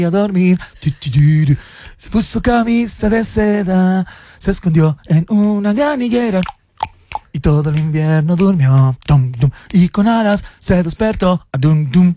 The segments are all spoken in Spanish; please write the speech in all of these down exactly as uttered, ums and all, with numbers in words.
a dormir. Se puso camisa de seda, se escondió en una granillera y todo el invierno durmió. Dum, dum, y con alas se despertó. Dum, dum.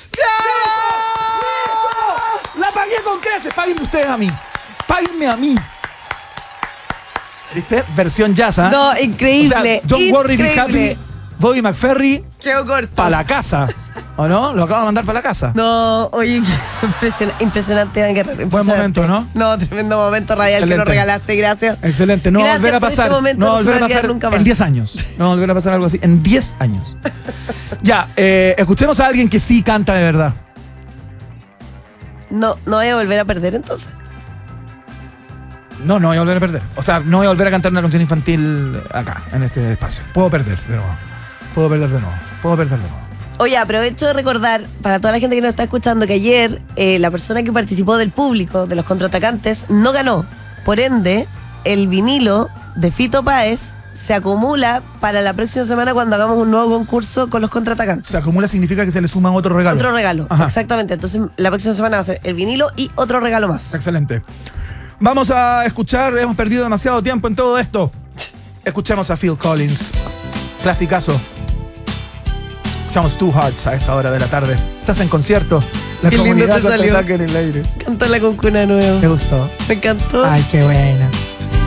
La pagué con creces. Páguenme ustedes a mí. Páguenme a mí. ¿Viste? Versión jazz, ¿eh? No, increíble. O sea, John Warwick y increíble. Happy, Bobby McFerry. Quedó corto. Para la casa. ¿O no? Lo acabo de mandar para la casa. No, oye, impresion- impresionante, Iván Guerrero. Buen momento, ¿no? No, tremendo momento radial Excelente. que nos regalaste, gracias. Excelente. No va a Gracias volver a por pasar. este momento, no va a no se volver a me va a quedar pasar nunca más. en diez años. No va a volver a pasar algo así. En diez años. Ya, eh, escuchemos a alguien que sí canta de verdad. No, no voy a volver a perder entonces. No, no voy a volver a perder. O sea, no voy a volver a cantar una canción infantil acá, en este espacio. Puedo perder de nuevo. Puedo perder de nuevo. Puedo perder de nuevo. Oye, aprovecho de recordar para toda la gente que nos está escuchando que ayer eh, la persona que participó del público, de los contraatacantes, no ganó. Por ende, el vinilo de Fito Páez se acumula para la próxima semana cuando hagamos un nuevo concurso con los contraatacantes. Se acumula significa que se le suma otro regalo. Otro regalo, Ajá. exactamente. Entonces la próxima semana va a ser el vinilo y otro regalo más. Excelente. Vamos a escuchar, hemos perdido demasiado tiempo en todo esto. Escuchemos a Phil Collins. Clasicazo. Escuchamos Two Hearts a esta hora de la tarde. Estás en concierto. La Qué lindo comunidad te salió. contraataca en el aire. Cántala con cuna nueva. ¿Te gustó? Me encantó. Ay, qué buena.